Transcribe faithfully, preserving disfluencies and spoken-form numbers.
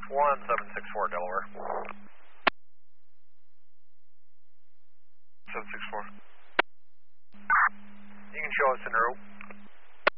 one seven six four Delaware. seven six four. You can show us en route.